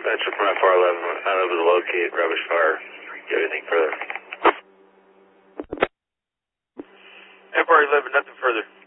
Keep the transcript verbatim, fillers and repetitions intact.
Metro from F R eleven, unable to locate rubbish fire. Do you have anything further? F R eleven, nothing further.